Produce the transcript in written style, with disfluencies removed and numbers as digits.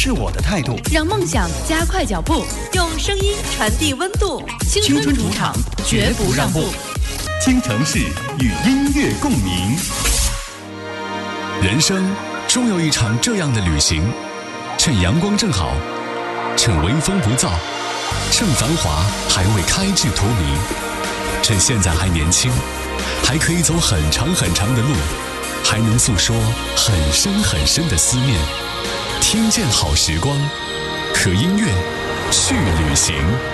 是我的态度， 让梦想加快脚步，用声音传递温度。青春主场，绝不让步。 京城市与音乐共鸣。 人生终有一场这样的旅行，趁阳光正好，趁微风不燥，趁繁华还未开至荼蘼，趁现在还年轻，还可以走很长很长的路，还能诉说很深很深的思念。听见好时光，和音乐去旅行。